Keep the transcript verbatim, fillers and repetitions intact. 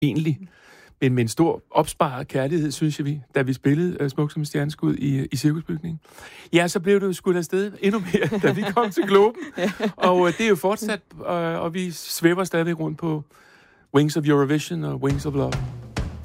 egentlig. Men med en stor opsparet kærlighed, synes jeg vi, da vi spillede uh, Smuk som en stjerneskud i, i Cirkusbygningen. Ja, så blev det jo skudt afsted endnu mere, da vi kom til Globen. Og uh, det er jo fortsat, uh, og vi svæver stadigvæk rundt på Wings of Eurovision og Wings of Love.